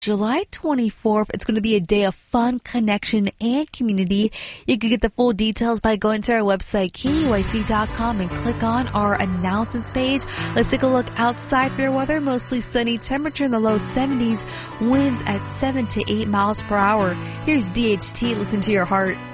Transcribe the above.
July 24th, it's going to be a day of fun, connection, and community. You can get the full details by going to our website, KUIC.com, and click on our announcements page. Let's take a look outside for your weather. Mostly sunny, temperature in the low 70s, winds at 7 to 8 miles per hour. Here's DHT. Listen to your heart.